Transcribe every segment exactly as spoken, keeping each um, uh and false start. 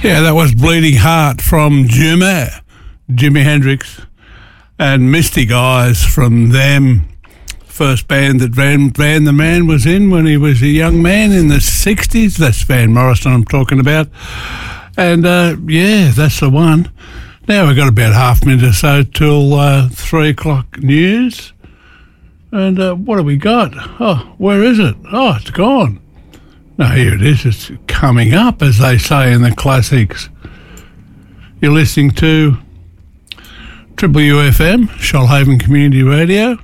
Yeah, that was Bleeding Heart from Jimmy, Jimi Hendrix, and Mystic Eyes from them. First band that Van, Van the Man was in when he was a young man in the sixties. That's Van Morrison I'm talking about. And, uh, yeah, that's the one. Now we've got about half a minute or so till uh, three o'clock news. And uh, what have we got? Oh, where is it? Oh, it's gone. No, here it is. It's coming up, as they say in the classics. You're listening to Triple U F M, Shoalhaven Community Radio.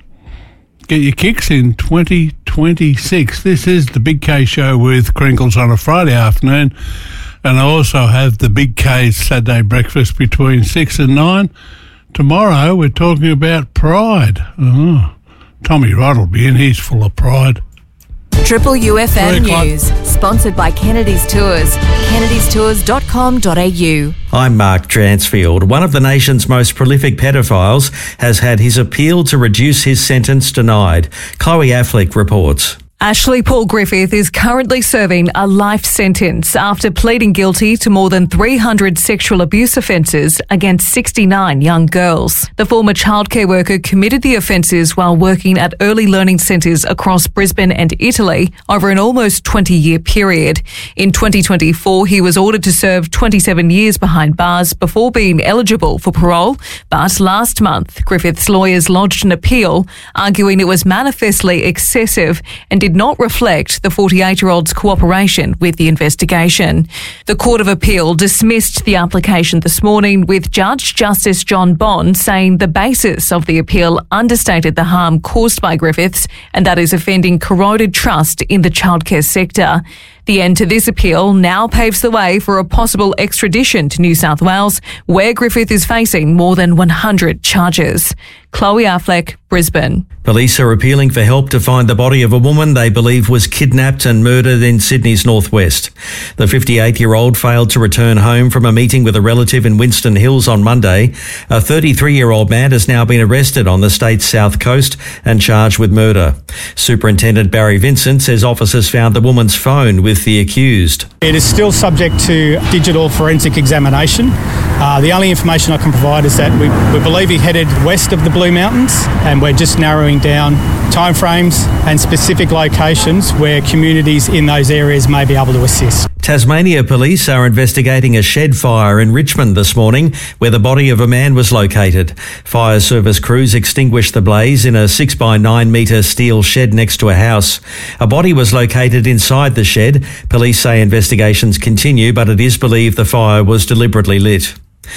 Get your kicks in twenty twenty-six. This is the Big K Show with Crinkles on a Friday afternoon. And I also have the Big K's Saturday breakfast between six and nine. Tomorrow we're talking about pride. Oh, Tommy Rod will be in. He's full of pride. Triple U F M News, sponsored by Kennedy's Tours, kennedys tours dot com dot a u. I'm Mark Dransfield. One of the nation's most prolific pedophiles has had his appeal to reduce his sentence denied. Chloe Affleck reports. Ashley Paul Griffith is currently serving a life sentence after pleading guilty to more than three hundred sexual abuse offences against sixty-nine young girls. The former childcare worker committed the offences while working at early learning centres across Brisbane and Italy over an almost twenty-year period. In twenty twenty-four, he was ordered to serve twenty-seven years behind bars before being eligible for parole. But last month, Griffith's lawyers lodged an appeal, arguing it was manifestly excessive and did not reflect the forty-eight-year-old's cooperation with the investigation. The Court of Appeal dismissed the application this morning, with Judge Justice John Bond saying the basis of the appeal understated the harm caused by Griffiths, and that is offending corroded trust in the childcare sector. The end to this appeal now paves the way for a possible extradition to New South Wales, where Griffith is facing more than one hundred charges. Chloe Affleck, Brisbane. Police are appealing for help to find the body of a woman they believe was kidnapped and murdered in Sydney's northwest. The fifty-eight-year-old failed to return home from a meeting with a relative in Winston Hills on Monday. A thirty-three-year-old man has now been arrested on the state's south coast and charged with murder. Superintendent Barry Vincent says officers found the woman's phone with the accused. It is still subject to digital forensic examination. Uh, the only information I can provide is that we, we believe he headed west of the Blue Mountains, and we're just narrowing down timeframes and specific locations where communities in those areas may be able to assist. Tasmania police are investigating a shed fire in Richmond this morning where the body of a man was located. Fire service crews extinguished the blaze in a six by nine metre steel shed next to a house. A body was located inside the shed. Police say investigations continue, but it is believed the fire was deliberately lit.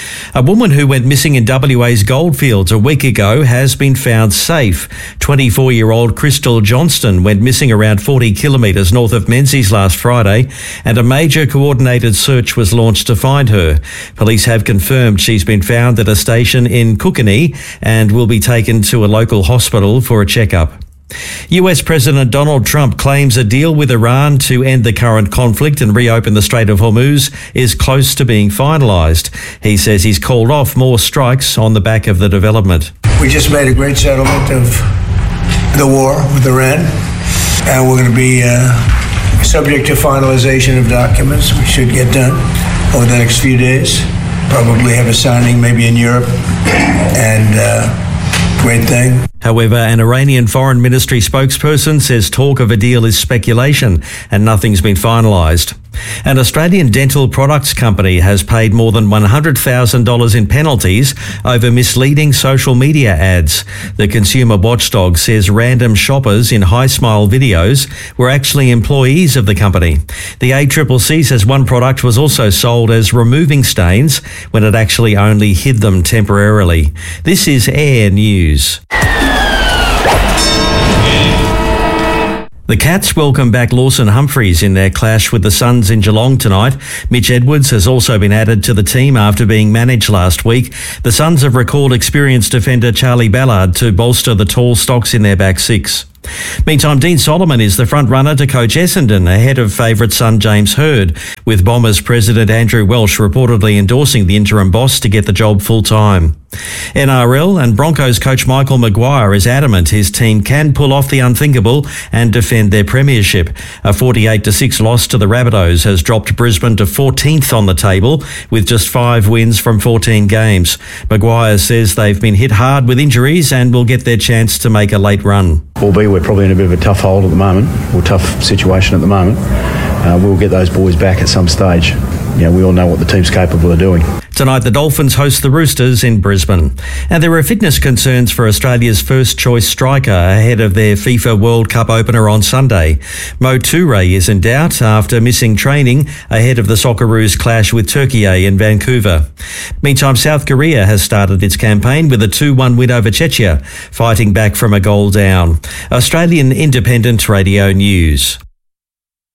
A woman who went missing in W A's Goldfields a week ago has been found safe. twenty-four-year-old Crystal Johnston went missing around forty kilometres north of Menzies last Friday, and a major coordinated search was launched to find her. Police have confirmed she's been found at a station in Kookanee and will be taken to a local hospital for a checkup. U S President Donald Trump claims a deal with Iran to end the current conflict and reopen the Strait of Hormuz is close to being finalised. He says he's called off more strikes on the back of the development. We just made a great settlement of the war with Iran, and we're going to be uh, subject to finalisation of documents. We should get done over the next few days. Probably have a signing maybe in Europe, and uh, great thing. However, an Iranian Foreign Ministry spokesperson says talk of a deal is speculation and nothing's been finalised. An Australian dental products company has paid more than one hundred thousand dollars in penalties over misleading social media ads. The consumer watchdog says random shoppers in High Smile videos were actually employees of the company. The A C C C says one product was also sold as removing stains when it actually only hid them temporarily. This is Air News. The Cats welcome back Lawson Humphries in their clash with the Suns in Geelong tonight. Mitch Edwards has also been added to the team after being managed last week. The Suns have recalled experienced defender Charlie Ballard to bolster the tall stocks in their back six. Meantime, Dean Solomon is the front-runner to coach Essendon ahead of favourite son James Hird, with Bombers president Andrew Welsh reportedly endorsing the interim boss to get the job full-time. N R L and Broncos coach Michael Maguire is adamant his team can pull off the unthinkable and defend their premiership. A forty-eight to six loss to the Rabbitohs has dropped Brisbane to fourteenth on the table with just five wins from fourteen games. Maguire says they've been hit hard with injuries and will get their chance to make a late run. Albeit we're probably in a bit of a tough hold at the moment, or tough situation at the moment, uh, we'll get those boys back at some stage. You know, we all know what the team's capable of doing. Tonight, the Dolphins host the Roosters in Brisbane. And there are fitness concerns for Australia's first-choice striker ahead of their FIFA World Cup opener on Sunday. Mo Toure is in doubt after missing training ahead of the Socceroos' clash with Turkey in Vancouver. Meantime, South Korea has started its campaign with a two one win over Czechia, fighting back from a goal down. Australian Independent Radio News.